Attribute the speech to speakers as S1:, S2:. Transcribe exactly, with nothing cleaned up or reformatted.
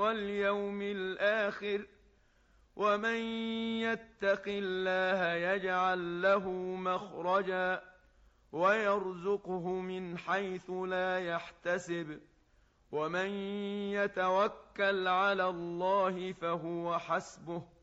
S1: واليوم الآخر ومن يتق الله يجعل له مخرجا ويرزقه من حيث لا يحتسب ومن يتوكل على الله فهو حسبه